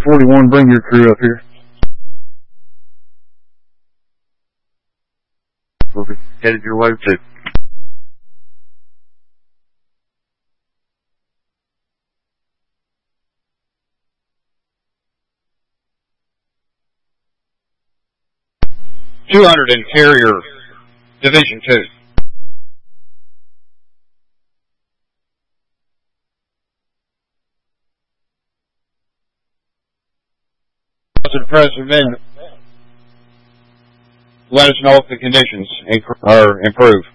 41, bring your crew up here. We'll be headed your way too. .200 Interior, Division 2. President, let us know if the conditions are improved.